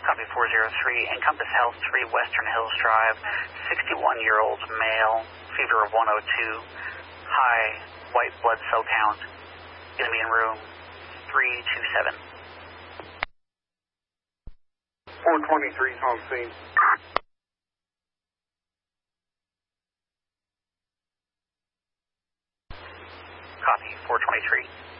Copy 403, Encompass Health 3 Western Hills Drive, 61-year-old male, fever of 102, high white blood cell count, going to be in room 327. 423 on scene. Copy 423.